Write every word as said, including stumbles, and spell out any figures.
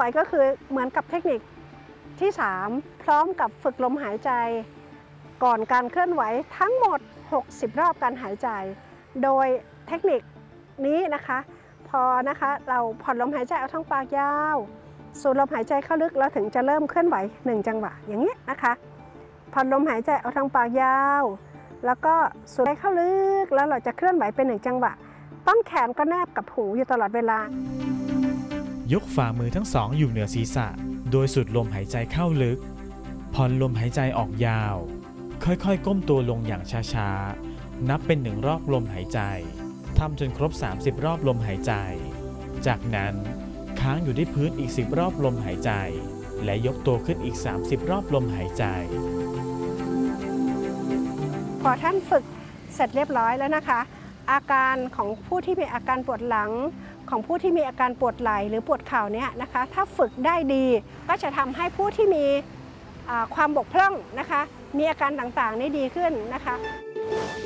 ก็คือเหมือนกับเทคนิคที่สามพร้อมกับฝึกลมหายใจก่อนการเคลื่อนไหวทั้งหมดหกสิบรอบการหายใจโดยเทคนิคนี้นะคะพอนะคะเราผ่อนลมหายใจเอาทางปากยาวสูดลมหายใจเข้าลึกเราถึงจะเริ่มเคลื่อนไหวหนึ่งจังหวะอย่างนี้นะคะผ่อนลมหายใจเอาทางปากยาวแล้วก็สูดใจเข้าลึกแล้วเราจะเคลื่อนไหวเป็นหนึ่งจังหวะต้นแขนก็แนบกับหูอยู่ตลอดเวลายกฝ่ามือทั้งสองอยู่เหนือศีรษะโดยสูดลมหายใจเข้าลึกผ่อนลมหายใจออกยาวค่อยๆก้มตัวลงอย่างช้าๆนับเป็นหนึ่งรอบลมหายใจทำจนครบสามสิบรอบลมหายใจจากนั้นค้างอยู่ที่พื้นอีกสิบรอบลมหายใจและยกตัวขึ้นอีกสามสิบรอบลมหายใจพอท่านฝึกเสร็จเรียบร้อยแล้วนะคะอาการของผู้ที่มีอาการปวดหลังของผู้ที่มีอาการปวดไหล่หรือปวดเข่าเนี่ยนะคะถ้าฝึกได้ดีก็จะทำให้ผู้ที่มีความบกพร่องนะคะมีอาการต่างๆนี้ดีขึ้นนะคะ